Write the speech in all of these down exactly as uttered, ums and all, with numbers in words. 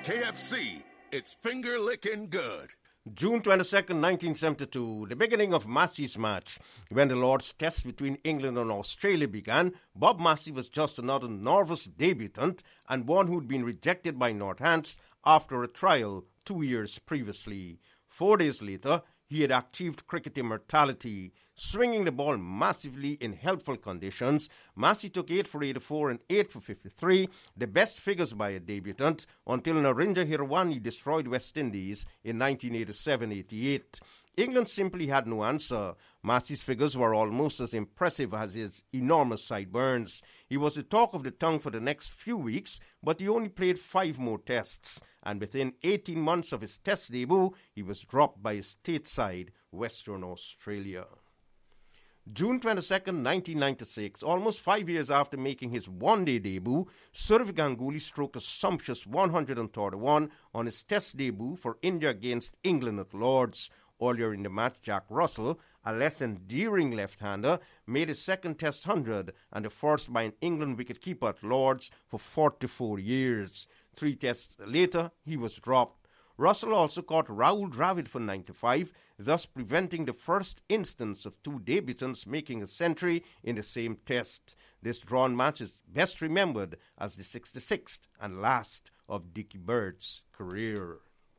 K F C, it's finger-licking good. June twenty-second, nineteen seventy-two, the beginning of Massey's match. When the Lord's Test between England and Australia began, Bob Massey was just another nervous debutant and one who'd been rejected by Northants after a trial two years previously. Four days later, he had achieved cricket immortality. Swinging the ball massively in helpful conditions, Massey took eight for eighty-four and eight for fifty-three, the best figures by a debutant, until Narendra Hirwani destroyed West Indies in nineteen eighty-seven eighty-eight. England simply had no answer. Massey's figures were almost as impressive as his enormous sideburns. He was the talk of the town for the next few weeks, but he only played five more tests, and within eighteen months of his test debut, he was dropped by his stateside, Western Australia. June twenty-second, nineteen ninety-six, almost five years after making his one-day debut, Sourav Ganguly stroked a sumptuous one hundred thirty-one on his test debut for India against England at Lord's. Earlier in the match, Jack Russell, a less endearing left-hander, made his second test hundred and the first by an England wicketkeeper at Lord's for forty-four years. Three tests later, he was dropped. Russell also caught Rahul Dravid for ninety-five, thus preventing the first instance of two debutants making a century in the same test. This drawn match is best remembered as the sixty-sixth and last of Dickie Bird's career.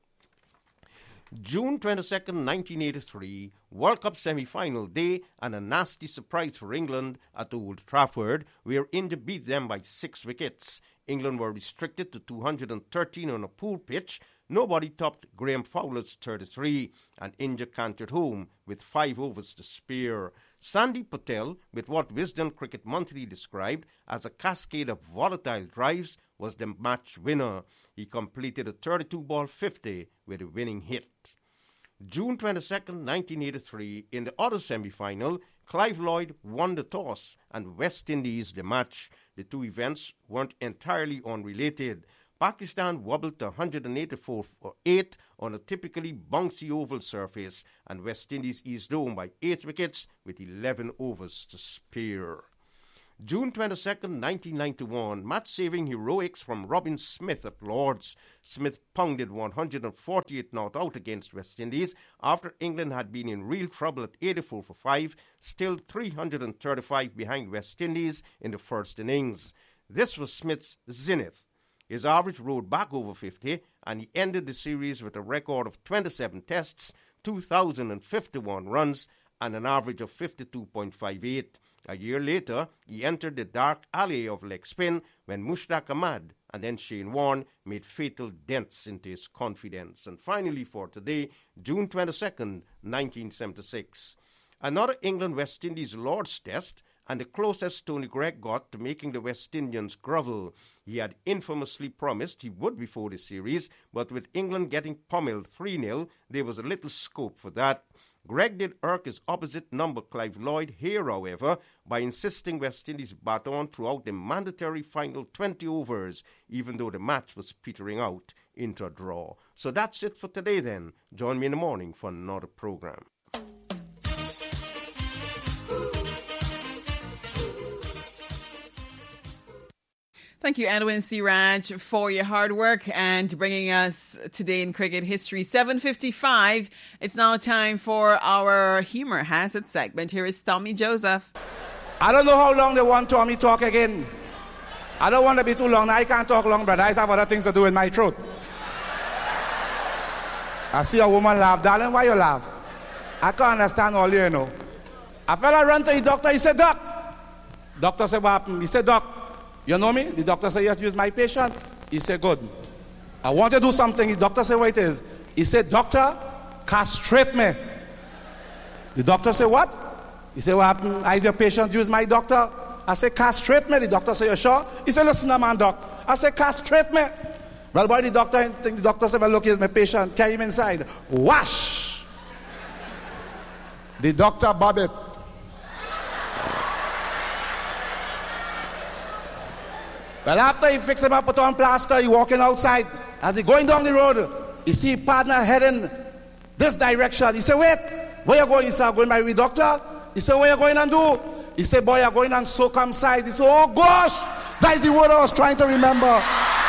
June twenty-second, nineteen eighty-three, World Cup semi-final day and a nasty surprise for England at Old Trafford, where India beat them by six wickets. England were restricted to two hundred thirteen on a poor pitch. Nobody topped Graham Fowler's thirty-three, and India cantered home with five overs to spare. Sandeep Patel, with what Wisden Cricket Monthly described as a cascade of volatile drives, was the match winner. He completed a thirty-two ball fifty with a winning hit. June twenty-second, nineteen eighty-three, in the other semi-final, Clive Lloyd won the toss and West Indies the match. The two events weren't entirely unrelated. Pakistan wobbled to one hundred eighty-four for eight on a typically bouncy oval surface, and West Indies eased home by eight wickets with eleven overs to spare. June twenty-second, nineteen ninety-one, match-saving heroics from Robin Smith at Lord's. Smith pounded one hundred forty-eight not out against West Indies after England had been in real trouble at eighty-four for five, still three hundred thirty-five behind West Indies in the first innings. This was Smith's zenith. His average rode back over fifty, and he ended the series with a record of twenty-seven tests, two thousand fifty-one runs, and an average of fifty-two point five eight. A year later, he entered the dark alley of leg spin when Mushtaq Ahmad and then Shane Warne made fatal dents into his confidence. And finally for today, June twenty-second, nineteen seventy-six. Another England-West Indies Lord's Test, and the closest Tony Greig got to making the West Indians grovel. He had infamously promised he would before the series, but with England getting pummeled three nil, there was a little scope for that. Greig did irk his opposite number Clive Lloyd here, however, by insisting West Indies bat on throughout the mandatory final twenty overs, even though the match was petering out into a draw. So that's it for today then. Join me in the morning for another program. Thank you, Edwin Siraj, for your hard work and bringing us today in cricket history. seven fifty-five. It's now time for our Humor Has It segment. Here is Tommy Joseph. I don't know how long they want Tommy talk again. I don't want to be too long. I can't talk long, but I have other things to do in my throat. I see a woman laugh. Darling, why you laugh? I can't understand all you know. A fella ran to the doctor. He said, Doc. Doctor said, what happened? He said, Doc, you know me? The doctor said, yes, use my patient. He said, good. I want to do something. The doctor said, what it is? He said, doctor, castrate me. The doctor said, what? He said, what happened? I, your patient, use my doctor. I said, castrate me. The doctor said, you sure? He said, listen, man, doc. I said, castrate me. Well, boy, the doctor, the doctor said, well, look, here's my patient. Carry him inside. Wash. The doctor bobbed it. Well, after he fixed him up, put on plaster, he walking outside. As he going down the road, he see a partner heading this direction. He said, wait, where you going? He said, I'm going by the doctor. He said, where you going and do? He said, boy, you're going and circumcise. He said, oh gosh, that is the word I was trying to remember.